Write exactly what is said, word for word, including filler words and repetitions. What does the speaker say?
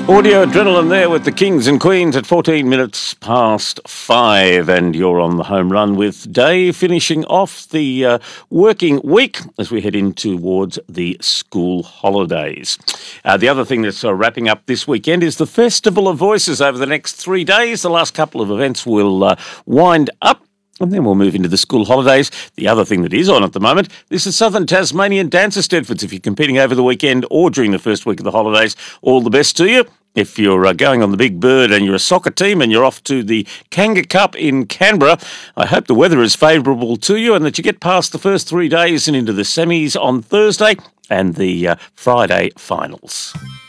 Audio Adrenaline there with the Kings and Queens at fourteen minutes past five, and you're on the home run with Dave, finishing off the uh, working week as we head in towards the school holidays. Uh, the other thing that's uh, wrapping up this weekend is the Festival of Voices over the next three days. The last couple of events will uh, wind up, and then we'll move into the school holidays. The other thing that is on at the moment, this is Southern Tasmanian Dancer Stedfords. If you're competing over the weekend or during the first week of the holidays, all the best to you. If you're uh, going on the Big Bird and you're a soccer team and you're off to the Kanga Cup in Canberra, I hope the weather is favourable to you and that you get past the first three days and into the semis on Thursday and the uh, Friday finals.